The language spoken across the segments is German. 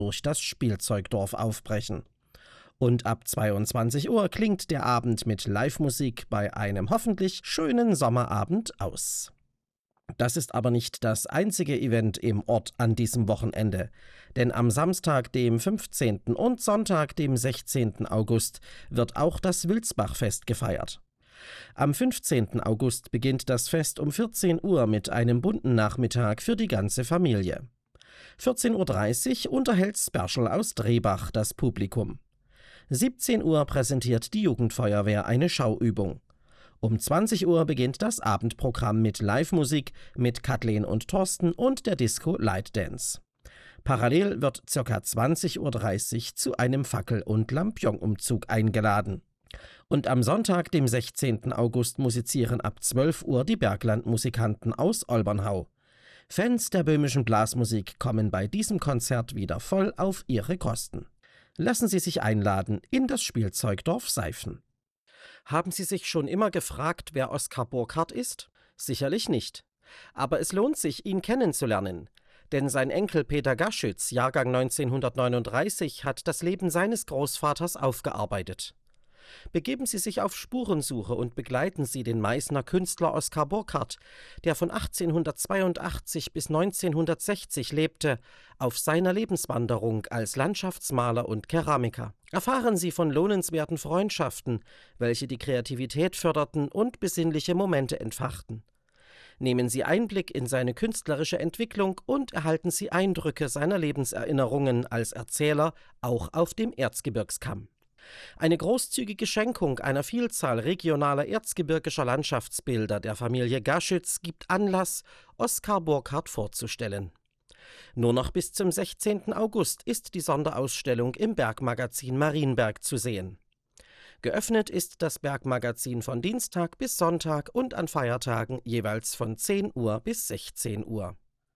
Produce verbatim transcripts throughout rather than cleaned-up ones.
durch das Spielzeugdorf aufbrechen. Und ab zweiundzwanzig Uhr klingt der Abend mit Live-Musik bei einem hoffentlich schönen Sommerabend aus. Das ist aber nicht das einzige Event im Ort an diesem Wochenende, denn am Samstag, dem fünfzehnten und Sonntag, dem sechzehnten August, wird auch das Wilsbachfest gefeiert. Am fünfzehnten August beginnt das Fest um vierzehn Uhr mit einem bunten Nachmittag für die ganze Familie. vierzehn Uhr dreißig unterhält Sperschel aus Drehbach das Publikum. siebzehn Uhr präsentiert die Jugendfeuerwehr eine Schauübung. Um zwanzig Uhr beginnt das Abendprogramm mit Live-Musik mit Kathleen und Thorsten und der Disco Light Dance. Parallel wird ca. zwanzig Uhr dreißig zu einem Fackel- und Lampion-Umzug eingeladen. Und am Sonntag, dem sechzehnten August, musizieren ab zwölf Uhr die Berglandmusikanten aus Olbernhau. Fans der böhmischen Blasmusik kommen bei diesem Konzert wieder voll auf ihre Kosten. Lassen Sie sich einladen in das Spielzeugdorf Seifen. Haben Sie sich schon immer gefragt, wer Oskar Burkhardt ist? Sicherlich nicht. Aber es lohnt sich, ihn kennenzulernen. Denn sein Enkel Peter Gaschütz, Jahrgang neunzehnhundertneununddreißig, hat das Leben seines Großvaters aufgearbeitet. Begeben Sie sich auf Spurensuche und begleiten Sie den Meißner Künstler Oskar Burkhardt, der von achtzehnhundertzweiundachtzig bis neunzehnhundertsechzig lebte, auf seiner Lebenswanderung als Landschaftsmaler und Keramiker. Erfahren Sie von lohnenswerten Freundschaften, welche die Kreativität förderten und besinnliche Momente entfachten. Nehmen Sie Einblick in seine künstlerische Entwicklung und erhalten Sie Eindrücke seiner Lebenserinnerungen als Erzähler, auch auf dem Erzgebirgskamm. Eine großzügige Schenkung einer Vielzahl regionaler erzgebirgischer Landschaftsbilder der Familie Gaschütz gibt Anlass, Oskar Burkhardt vorzustellen. Nur noch bis zum sechzehnten August ist die Sonderausstellung im Bergmagazin Marienberg zu sehen. Geöffnet ist das Bergmagazin von Dienstag bis Sonntag und an Feiertagen jeweils von zehn Uhr bis sechzehn Uhr.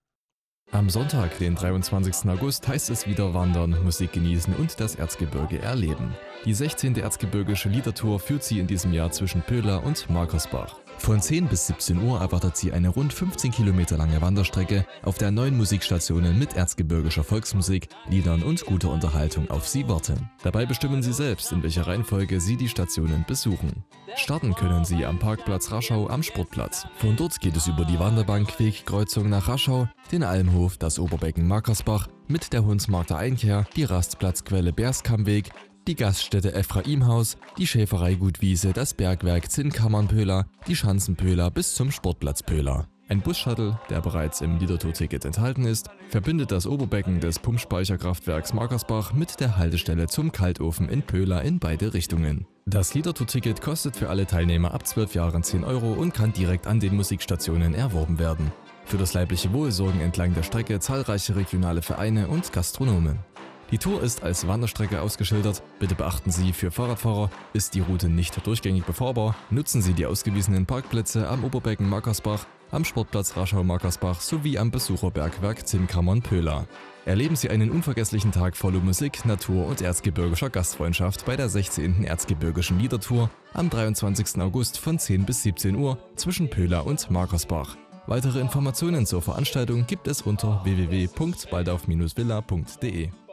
Am Sonntag, den dreiundzwanzigsten August, heißt es wieder wandern, Musik genießen und das Erzgebirge erleben. Die sechzehnte Erzgebirgische Liedertour führt sie in diesem Jahr zwischen Pöhla und Markersbach. Von zehn bis siebzehn Uhr erwartet sie eine rund fünfzehn Kilometer lange Wanderstrecke, auf der neun Musikstationen mit erzgebirgischer Volksmusik, Liedern und guter Unterhaltung auf sie warten. Dabei bestimmen sie selbst, in welcher Reihenfolge sie die Stationen besuchen. Starten können sie am Parkplatz Raschau am Sportplatz. Von dort geht es über die Wanderbankwegkreuzung nach Raschau, den Almhof, das Oberbecken Markersbach, mit der Hunsmarkter Einkehr, die Rastplatzquelle Berskammweg, die Gaststätte Ephraimhaus, die Schäferei Gutwiese, das Bergwerk Zinnkammern-Pöhla, die Schanzen-Pöhla bis zum Sportplatz Pöhla. Ein Bus-Shuttle, der bereits im Liedertour-Ticket enthalten ist, verbindet das Oberbecken des Pumpspeicherkraftwerks Markersbach mit der Haltestelle zum Kaltofen in Pöhla in beide Richtungen. Das Liedertour-Ticket kostet für alle Teilnehmer ab zwölf Jahren zehn Euro und kann direkt an den Musikstationen erworben werden. Für das leibliche Wohl sorgen entlang der Strecke zahlreiche regionale Vereine und Gastronomen. Die Tour ist als Wanderstrecke ausgeschildert. Bitte beachten Sie, für Fahrradfahrer ist die Route nicht durchgängig befahrbar. Nutzen Sie die ausgewiesenen Parkplätze am Oberbecken Markersbach, am Sportplatz Raschau-Markersbach sowie am Besucherbergwerk Zinnkammern-Pöhla. Erleben Sie einen unvergesslichen Tag voller Musik, Natur und erzgebirgischer Gastfreundschaft bei der sechzehnten Erzgebirgischen Liedertour am dreiundzwanzigsten August von zehn bis siebzehn Uhr zwischen Pöhla und Markersbach. Weitere Informationen zur Veranstaltung gibt es unter w w w punkt baldauf Bindestrich villa punkt de.